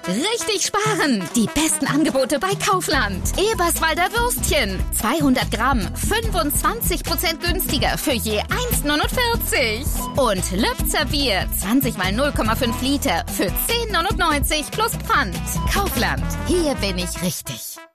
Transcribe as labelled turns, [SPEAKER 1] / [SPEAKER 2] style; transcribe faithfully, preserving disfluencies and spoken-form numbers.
[SPEAKER 1] Richtig sparen! Die besten Angebote bei Kaufland. Eberswalder Würstchen. zweihundert Gramm. fünfundzwanzig Prozent günstiger für je eins neunundvierzig. Und Lübzer Bier. zwanzig mal null Komma fünf Liter für zehn neunundneunzig plus Pfand. Kaufland. Hier bin ich richtig.